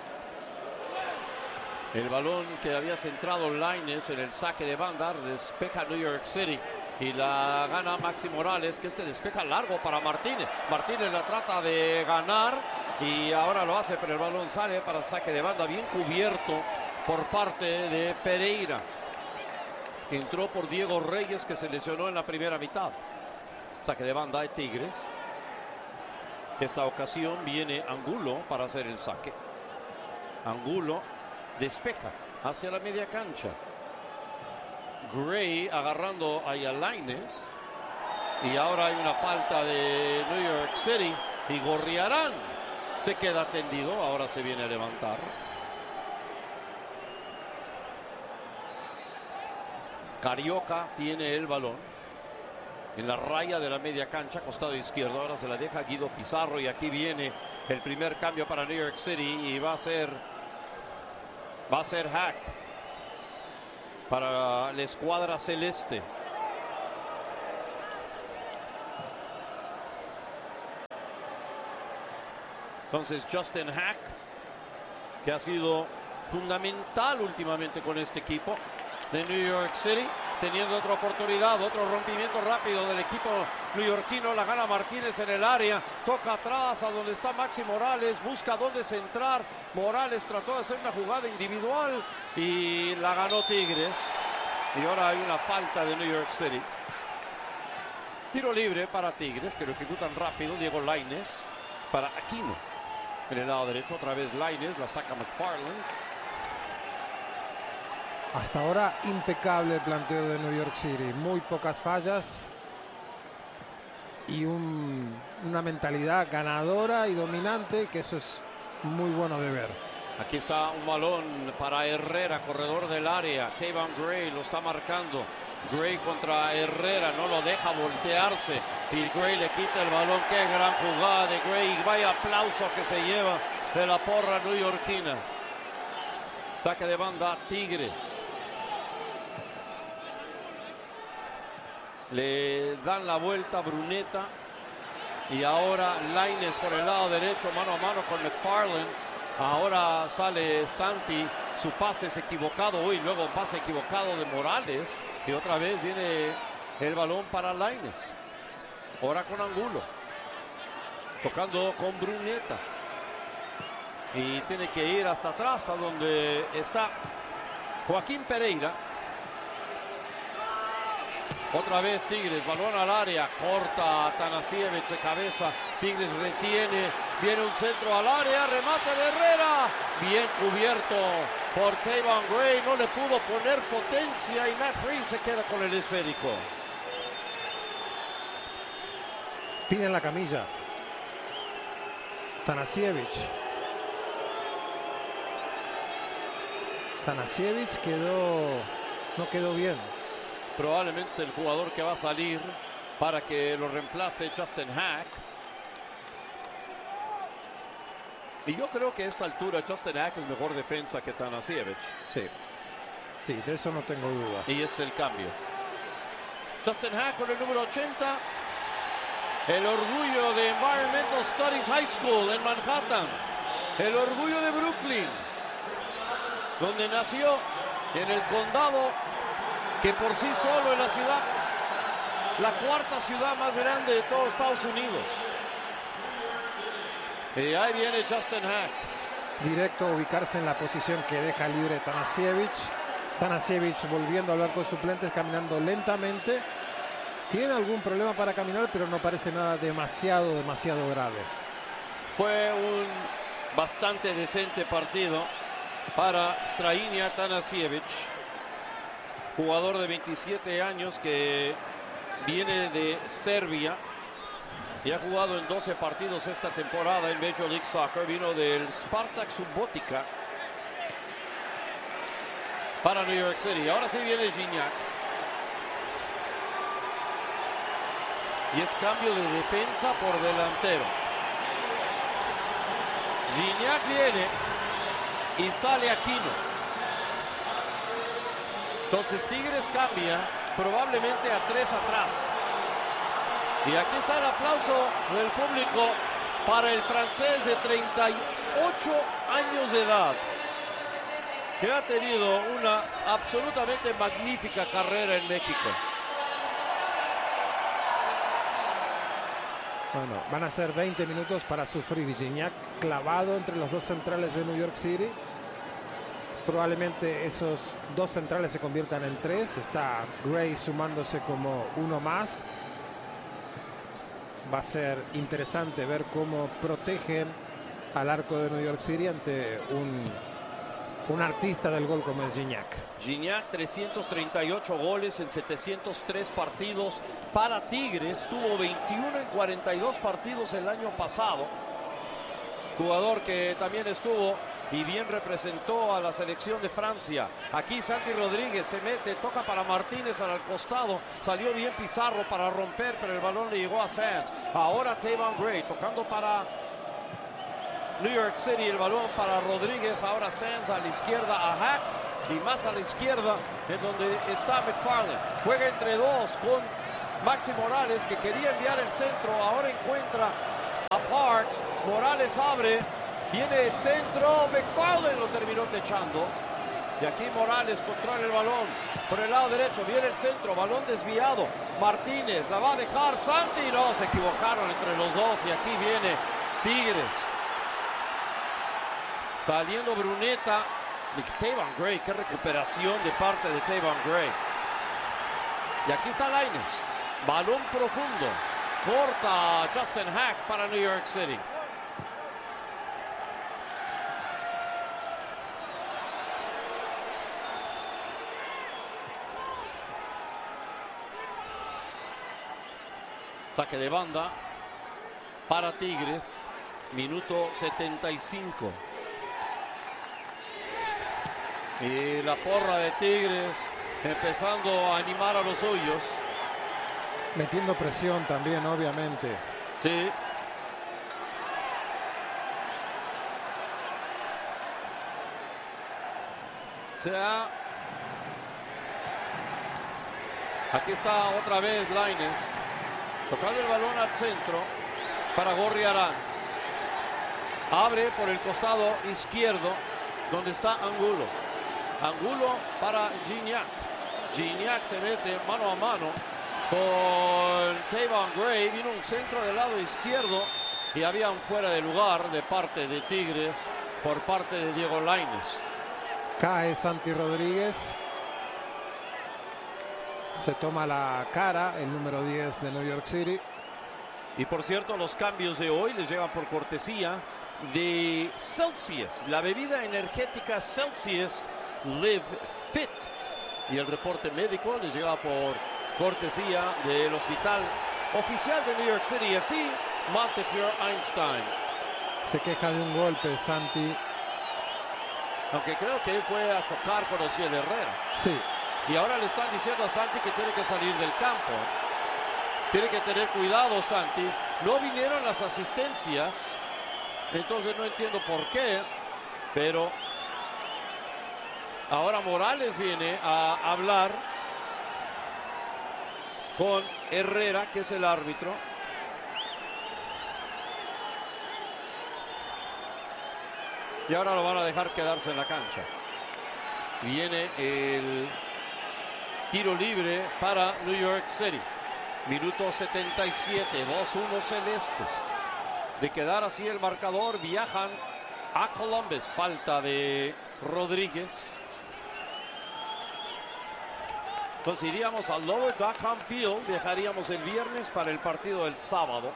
El balón que había centrado Lainez en el saque de banda despeja New York City y la gana Maxi Morales, que este despeja largo para Martínez. Martínez la trata de ganar y ahora lo hace, pero el balón sale para saque de banda, bien cubierto por parte de Pereira, que entró por Diego Reyes, que se lesionó en la primera mitad. Saque de banda de Tigres. Esta ocasión viene Angulo para hacer el saque. Angulo despeja hacia la media cancha. Gray agarrando ahí a Lainez. Y ahora hay una falta de New York City. Y Gorriarán se queda tendido. Ahora se viene a levantar. Carioca tiene el balón en la raya de la media cancha, costado izquierdo. Ahora se la deja Guido Pizarro y aquí viene el primer cambio para New York City y va a ser va a ser Hack. para la escuadra celeste. Entonces Justin Hack, que ha sido fundamental últimamente con este equipo de New York City, teniendo otra oportunidad, otro rompimiento rápido del equipo neoyorquino, la gana Martínez en el área, toca atrás a donde está Maxi Morales, busca dónde centrar, Morales trató de hacer una jugada individual y la ganó Tigres, y ahora hay una falta de New York City. Tiro libre para Tigres, que lo ejecutan rápido, Diego Lainez para Aquino. En el lado derecho otra vez Lainez, la saca McFarland. Hasta ahora impecable el planteo de New York City, muy pocas fallas y un, una mentalidad ganadora y dominante, que eso es muy bueno de ver. Aquí está un balón para Herrera, corredor del área. Tavon Gray lo está marcando. Gray contra Herrera, no lo deja voltearse y Gray le quita el balón. Qué gran jugada de Gray, vaya aplauso que se lleva de la porra neoyorquina. Saque de banda Tigres. Le dan la vuelta a Bruneta y ahora Lainez por el lado derecho, mano a mano con McFarland. Ahora sale Santi, su pase es equivocado, uy, luego un pase equivocado de Morales y otra vez viene el balón para Lainez. Ahora con Angulo, tocando con Bruneta y tiene que ir hasta atrás a donde está Joaquín Pereira. Otra vez Tigres, balón al área, corta Tanasiewicz de cabeza, Tigres retiene, viene un centro al área, remate de Herrera, bien cubierto por Tavon Gray, no le pudo poner potencia y Matt Freese se queda con el esférico. Piden la camilla. Tanasiewicz. Tanasiewicz quedó, no quedó bien. Probablemente es el jugador que va a salir para que lo reemplace Justin Hack. Y yo creo que a esta altura Justin Hack es mejor defensa que Tanasiewicz. Sí, sí, de eso no tengo duda. Y es el cambio. Justin Hack con el número ochenta. El orgullo de Environmental Studies High School en Manhattan. El orgullo de Brooklyn, donde nació, en el condado que por sí solo es la ciudad, la cuarta ciudad más grande de todo Estados Unidos. Y ahí viene Justin Hack. Directo a ubicarse en la posición que deja libre Tanasiewicz. Tanasiewicz volviendo a hablar con suplentes, caminando lentamente. Tiene algún problema para caminar, pero no parece nada demasiado, demasiado grave. Fue un bastante decente partido para Strahinja Tanasiewicz, jugador de veintisiete años que viene de Serbia y ha jugado en doce partidos esta temporada en Major League Soccer. Vino del Spartak Subotica para New York City. Ahora sí viene Gignac. Y es cambio de defensa por delantero. Gignac viene y sale Aquino. Entonces Tigres cambia probablemente a tres atrás. Y aquí está el aplauso del público para el francés de treinta y ocho años de edad, que ha tenido una absolutamente magnífica carrera en México. Bueno, van a ser veinte minutos para sufrir. Gignac clavado entre los dos centrales de New York City. Probablemente esos dos centrales se conviertan en tres. Está Gray sumándose como uno más. Va a ser interesante ver cómo protegen al arco de New York City ante un, un artista del gol como es Gignac. Gignac, trescientos treinta y ocho goles en setecientos tres partidos para Tigres. Tuvo veintiuno en cuarenta y dos partidos el año pasado. Jugador que también estuvo y bien representó a la selección de Francia. Aquí Santi Rodríguez se mete, toca para Martínez al costado, salió bien Pizarro para romper, pero el balón le llegó a Sands. Ahora Tavon Gray tocando para New York City, el balón para Rodríguez, ahora Sands a la izquierda a Hack, y más a la izquierda, en donde está McFarland. Juega entre dos con Maxi Morales, que quería enviar el centro, ahora encuentra a Parks. Morales abre, viene el centro, McFarland lo terminó techando. Y aquí Morales controla el balón por el lado derecho, viene el centro, balón desviado. Martínez la va a dejar, Santi, no, se equivocaron entre los dos y aquí viene Tigres. Saliendo Bruneta. Tayvon Gray, qué recuperación de parte de Tayvon Gray. Y aquí está Lainez. Balón profundo. Corta Justin Hack para New York City. Saque de banda para Tigres. Minuto setenta y cinco. Y la porra de Tigres empezando a animar a los suyos. Metiendo presión también, obviamente. Sí. Se ha... Aquí está otra vez Lainez. Tocando el balón al centro para Gorriarán. Abre por el costado izquierdo donde está Angulo. Angulo para Gignac. Gignac se mete mano a mano con Tayvon Gray. Vino un centro del lado izquierdo y había un fuera de lugar de parte de Tigres por parte de Diego Lainez. Cae Santi Rodríguez. Se toma la cara el número diez de New York City. Y por cierto, los cambios de hoy les llegan por cortesía de Celsius, la bebida energética Celsius Live Fit. Y el reporte médico les llega por cortesía del hospital oficial de New York City F C, Montefiore Einstein. Se queja de un golpe Santi. Aunque creo que él fue a chocar con Osiel Herrera. Sí. Y ahora le están diciendo a Santi que tiene que salir del campo. Tiene que tener cuidado Santi. No vinieron las asistencias. Entonces no entiendo por qué. Pero ahora Morales viene a hablar con Herrera, que es el árbitro. Y ahora lo van a dejar quedarse en la cancha. Viene el tiro libre para New York City. Minuto setenta y siete, dos uno Celestes. De quedar así el marcador, viajan a Columbus. Falta de Rodríguez. Entonces iríamos al Lower Dockham Field. Viajaríamos el viernes para el partido del sábado.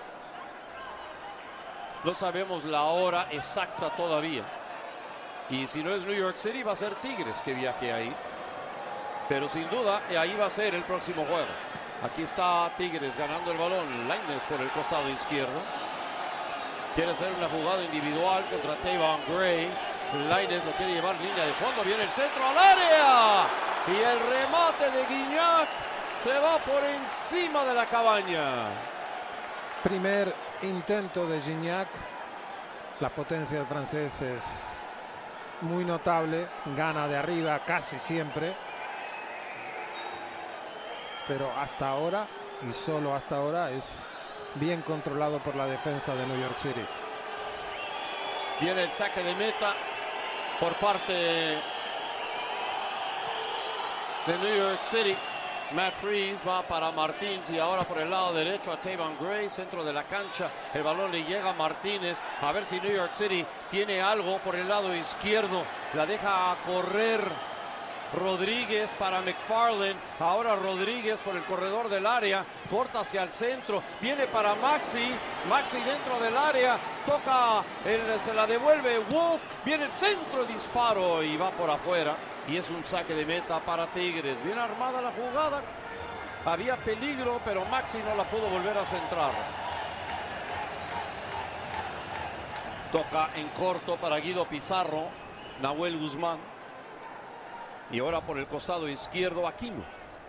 No sabemos la hora exacta todavía. Y si no es New York City, va a ser Tigres que viaje ahí. Pero sin duda, ahí va a ser el próximo juego. Aquí está Tigres ganando el balón. Lainez por el costado izquierdo. Quiere hacer una jugada individual contra Tayvon Gray. Lainez lo quiere llevar línea de fondo. Viene el centro al área. Y el remate de Gignac se va por encima de la cabaña. Primer intento de Gignac. La potencia del francés es muy notable. Gana de arriba casi siempre. Pero hasta ahora, y solo hasta ahora, es bien controlado por la defensa de New York City. Viene el saque de meta por parte de New York City. Matt Freese va para Martínez y ahora por el lado derecho a Tayvon Gray, centro de la cancha. El balón le llega a Martínez. A ver si New York City tiene algo por el lado izquierdo. La deja correr Rodríguez para McFarland. Ahora Rodríguez por el corredor del área. Corta hacia el centro. Viene para Maxi. Maxi dentro del área. Toca, el, se la devuelve Wolf. Viene el centro, disparo y va por afuera. Y es un saque de meta para Tigres. Bien armada la jugada. Había peligro, pero Maxi no la pudo volver a centrar. Toca en corto para Guido Pizarro. Nahuel Guzmán. Y ahora por el costado izquierdo Aquino.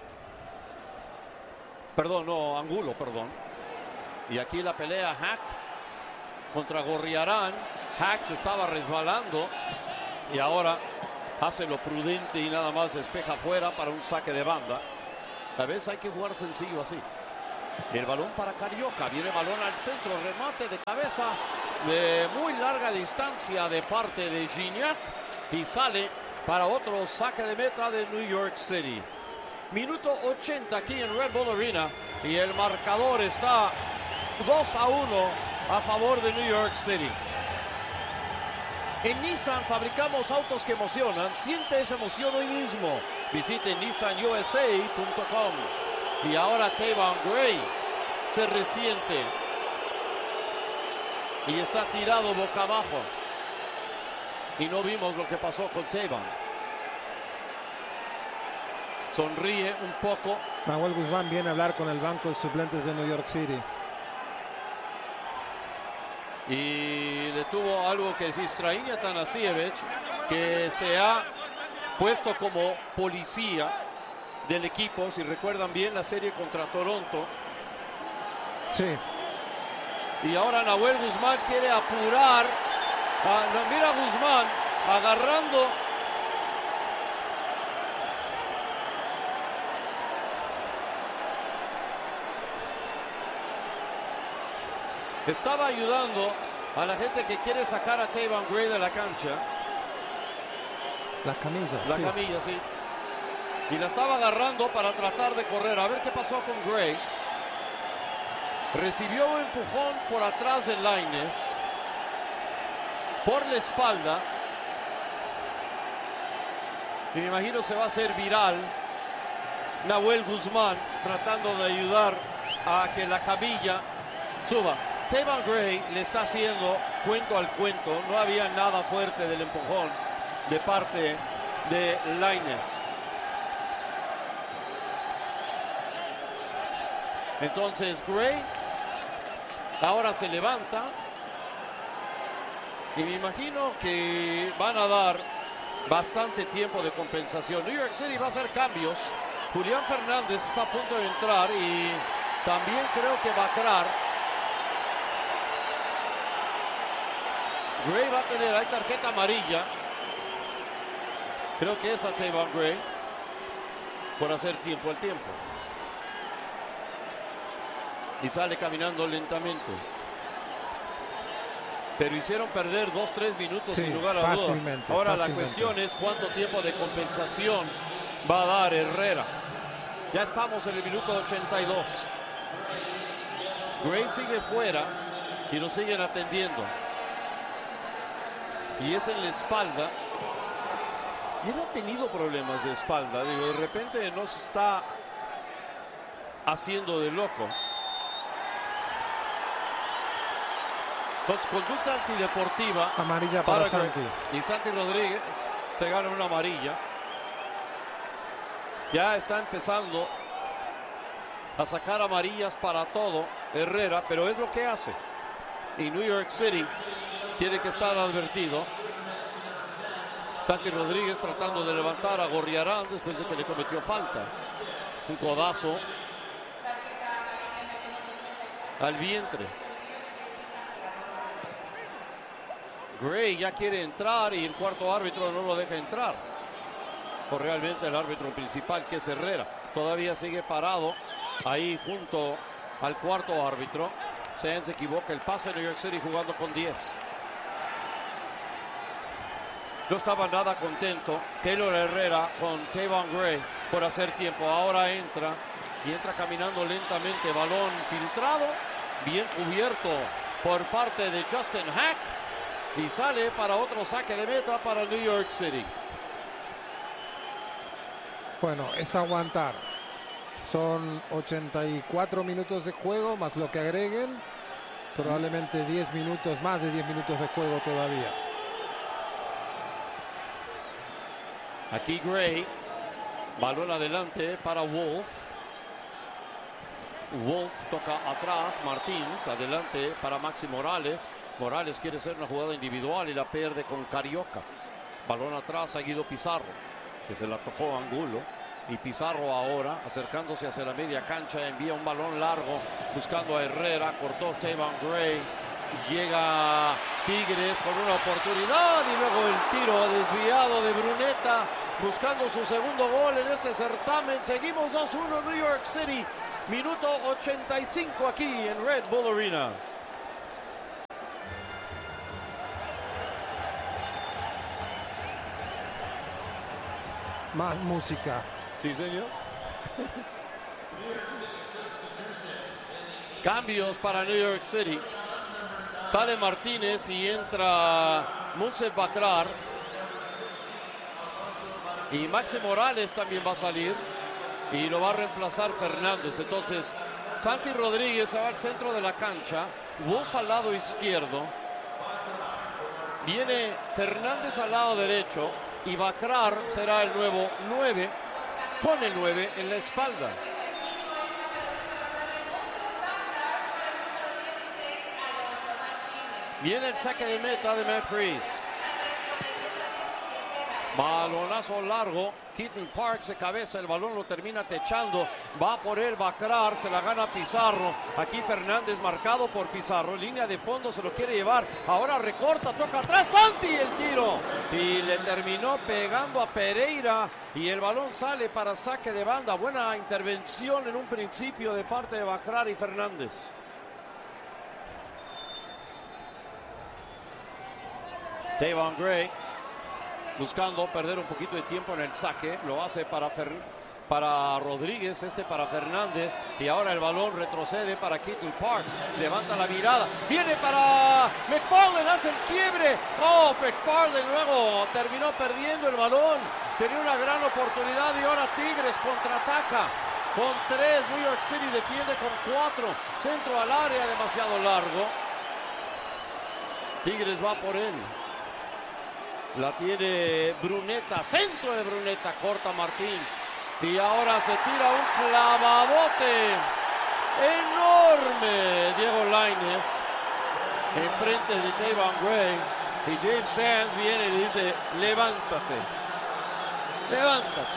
Perdón, no, Angulo, perdón. Y aquí la pelea Hack contra Gorriarán. Hack se estaba resbalando. Y ahora hace lo prudente y nada más despeja afuera para un saque de banda. A veces hay que jugar sencillo así. El balón para Carioca, viene el balón al centro, remate de cabeza de muy larga distancia de parte de Gignac y sale para otro saque de meta de New York City. Minuto ochenta aquí en Red Bull Arena y el marcador está dos a uno a favor de New York City. En Nissan fabricamos autos que emocionan. Siente esa emoción hoy mismo. Visite nissan u s a punto com. Y ahora Tayban Gray se resiente y está tirado boca abajo. Y no vimos lo que pasó con Tayban. Sonríe un poco. Nahuel Guzmán viene a hablar con el banco de suplentes de New York City. Y le tuvo algo que decir Strahinja Atanasievich, que se ha puesto como policía del equipo. Si recuerdan bien la serie contra Toronto. Sí. Y ahora Nahuel Guzmán quiere apurar. Ah, no, mira Guzmán agarrando. Estaba ayudando a la gente que quiere sacar a Tayban Gray de la cancha. Las camisas. La sí. camilla, sí. Y la estaba agarrando para tratar de correr. A ver qué pasó con Gray. Recibió un empujón por atrás de Lainez. Por la espalda. Y me imagino se va a hacer viral. Nahuel Guzmán tratando de ayudar a que la camilla suba. Tayban Gray le está haciendo cuento al cuento. No había nada fuerte del empujón de parte de Lainez. Entonces Gray ahora se levanta. Y me imagino que van a dar bastante tiempo de compensación. New York City va a hacer cambios. Julián Fernández está a punto de entrar y también creo que va a entrar. Gray va a tener, hay tarjeta amarilla. Creo que es a Tayban Gray por hacer tiempo al tiempo. Y sale caminando lentamente. Pero hicieron perder dos, tres minutos sí, sin lugar a duda. Ahora fácilmente. la cuestión es cuánto tiempo de compensación va a dar Herrera. Ya estamos en el minuto ochenta y dos. Gray sigue fuera y lo siguen atendiendo. Y es en la espalda. Y él ha tenido problemas de espalda. Digo, de repente no se está haciendo de loco. Entonces, conducta antideportiva. Amarilla para, para Santi. Y Santi Rodríguez se gana una amarilla. Ya está empezando a sacar amarillas para todo Herrera, pero es lo que hace. Y New York City tiene que estar advertido. Santi Rodríguez tratando de levantar a Gorriarán después de que le cometió falta. Un codazo al vientre. Gray ya quiere entrar y el cuarto árbitro no lo deja entrar. O realmente el árbitro principal, que es Herrera, todavía sigue parado ahí junto al cuarto árbitro. Sands se equivoca el pase. New York City jugando con diez. No estaba nada contento Keylor Herrera con Tayban Gray por hacer tiempo. Ahora entra y entra caminando lentamente. Balón filtrado, bien cubierto por parte de Justin Hack. Y sale para otro saque de meta para New York City. Bueno, es aguantar. Son ochenta y cuatro minutos de juego, más lo que agreguen. Probablemente diez minutos, más de diez minutos de juego todavía. Aquí Gray. Balón adelante para Wolf. Wolf toca atrás. Martins adelante para Maxi Morales. Morales quiere hacer una jugada individual y la pierde con Carioca. Balón atrás a Guido Pizarro, que se la tocó Angulo. Y Pizarro ahora acercándose hacia la media cancha, envía un balón largo buscando a Herrera. Cortó Tayban Gray Llega Tigres con una oportunidad y luego el tiro desviado de Brunetta buscando su segundo gol en este certamen. Seguimos dos uno New York City. Minuto ochenta y cinco aquí en Red Bull Arena. Más música. Sí, señor. Cambios para New York City. Sale Martínez y entra Munsef Bakrar. Y Maxi Morales también va a salir. Y lo va a reemplazar Fernández. Entonces, Santi Rodríguez se va al centro de la cancha. Wolf al lado izquierdo. Viene Fernández al lado derecho. Y Bakrar será el nuevo nueve. Con el nueve en la espalda. Viene el saque de meta de Matt Freese. Balonazo largo. Keaton Parks de cabeza. El balón lo termina techando. Va por él Bakrar. Se la gana Pizarro. Aquí Fernández marcado por Pizarro. Línea de fondo se lo quiere llevar. Ahora recorta. Toca atrás. Santi el tiro. Y le terminó pegando a Pereira. Y el balón sale para saque de banda. Buena intervención en un principio de parte de Bakrar y Fernández. Tavon Gray buscando perder un poquito de tiempo en el saque. Lo hace para, Fer para Rodríguez, este para Fernández. Y ahora el balón retrocede para Keaton Parks. Levanta la mirada. Viene para McFarland. Hace el quiebre. Oh, McFarland luego terminó perdiendo el balón. Tenía una gran oportunidad y ahora Tigres contraataca. Con tres, New York City defiende con cuatro. Centro al área demasiado largo. Tigres va por él. La tiene Brunetta, centro de Brunetta, corta Martins. Y ahora se tira un clavadote enorme. Diego Lainez, enfrente de Tavon Gray. Y James Sands viene y le dice, levántate, levántate.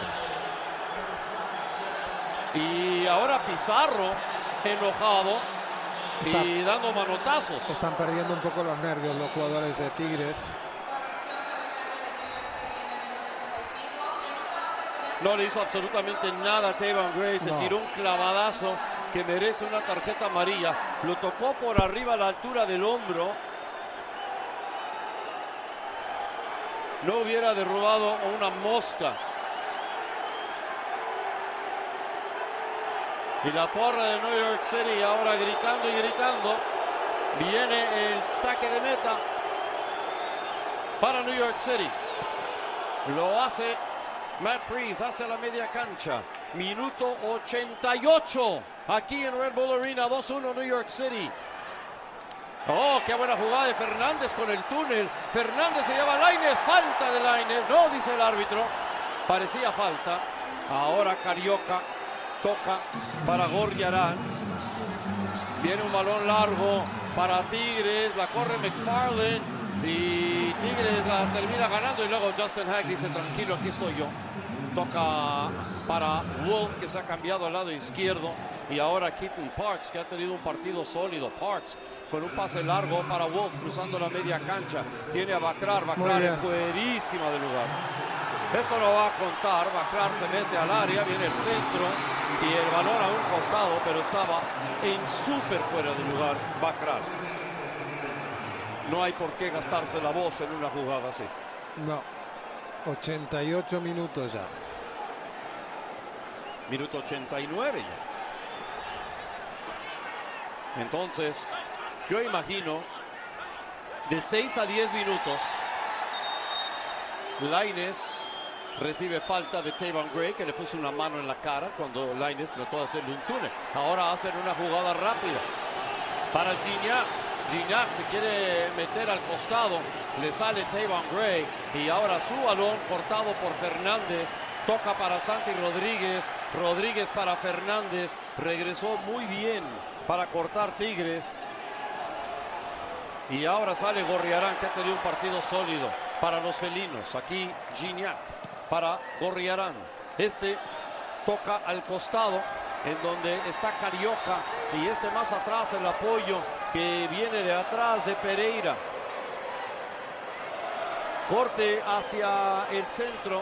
Y ahora Pizarro, enojado Está, y dando manotazos. Están perdiendo un poco los nervios los jugadores de Tigres. No le hizo absolutamente nada a Tavon Gray. Se no. tiró un clavadazo que merece una tarjeta amarilla. Lo tocó por arriba a la altura del hombro. No hubiera derrubado una mosca. Y la porra de New York City ahora gritando y gritando. Viene el saque de meta para New York City. Lo hace Matt Freese hacia la media cancha. Minuto ochenta y ocho. Aquí en Red Bull Arena. dos uno New York City. Oh, qué buena jugada de Fernández con el túnel. Fernández se lleva a Lainez. Falta de Lainez. No, dice el árbitro. Parecía falta. Ahora Carioca toca para Gorriarán. Viene un balón largo para Tigres. La corre McFarland. Y Tigres la termina ganando. Y luego Justin Hack dice, tranquilo, aquí estoy yo. Toca para Wolf, que se ha cambiado al lado izquierdo. Y ahora Keaton Parks, que ha tenido un partido sólido. Parks con un pase largo para Wolf, cruzando la media cancha. Tiene a Bakrar. Bakrar es fuerísima de lugar. Esto lo va a contar. Bakrar se mete al área, viene el centro. Y el balón a un costado, pero estaba en súper fuera de lugar Bakrar. No hay por qué gastarse la voz en una jugada así. No. ochenta y ocho minutos ya. Minuto ochenta y nueve ya. Entonces, yo imagino de seis a diez minutos, Lainez recibe falta de Tavon Gray, que le puso una mano en la cara cuando Lainez trató de hacerle un túnel. Ahora hacen una jugada rápida para Gignac. Gignac se quiere meter al costado, le sale Tavon Gray y ahora su balón cortado por Fernández. Toca para Santi Rodríguez, Rodríguez para Fernández. Regresó muy bien para cortar Tigres. Y ahora sale Gorriarán, que ha tenido un partido sólido para los felinos. Aquí Gignac para Gorriarán. Este toca al costado, en donde está Carioca. Y este más atrás el apoyo que viene de atrás de Pereira. Corte hacia el centro.